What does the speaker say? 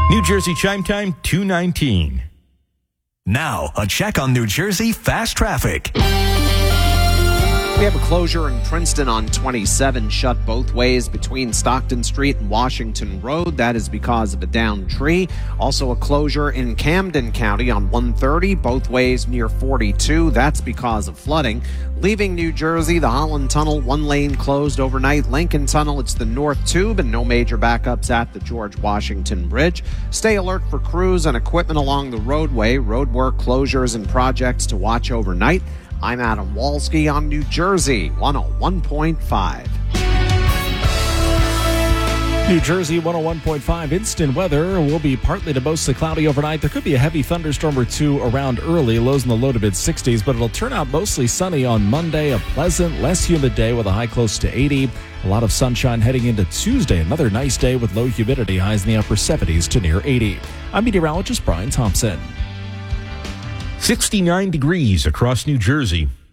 New Jersey chime time, 2:19. Now, a check on New Jersey fast traffic. We have a closure in Princeton on 27, shut both ways between Stockton Street and Washington Road. That is because of a downed tree. Also a closure in Camden County on 130, both ways near 42. That's because of flooding. Leaving New Jersey, the Holland Tunnel, one lane closed overnight. Lincoln Tunnel, it's the North Tube, and no major backups at the George Washington Bridge. Stay alert for crews and equipment along the roadway. Roadwork closures and projects to watch overnight. I'm Adam Walski on New Jersey 101.5. New Jersey 101.5 instant weather will be partly to mostly cloudy overnight. There could be a heavy thunderstorm or two around early, lows in the low to mid 60s, but it'll turn out mostly sunny on Monday. A pleasant, less humid day with a high close to 80. A lot of sunshine heading into Tuesday. Another nice day with low humidity, highs in the upper 70s to near 80. I'm meteorologist Brian Thompson. 69 degrees across New Jersey.